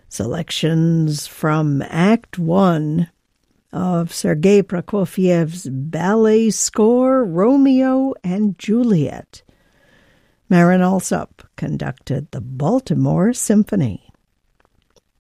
Selections from Act One of Sergei Prokofiev's ballet score Romeo and Juliet. Marin Alsop conducted the Baltimore Symphony.